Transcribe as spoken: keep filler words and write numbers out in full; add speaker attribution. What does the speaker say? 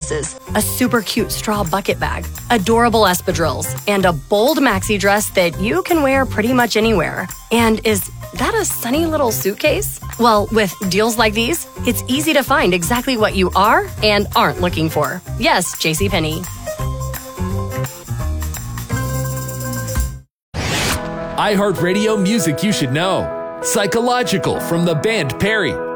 Speaker 1: purses, a super cute straw bucket bag, adorable espadrilles, and a bold maxi dress that you can wear pretty much anywhere. And is that a sunny little suitcase? Well, with deals like these, it's easy to find exactly what you are and aren't looking for. Yes, JCPenney.
Speaker 2: iHeartRadio music you should know. Psychological from the band Perry.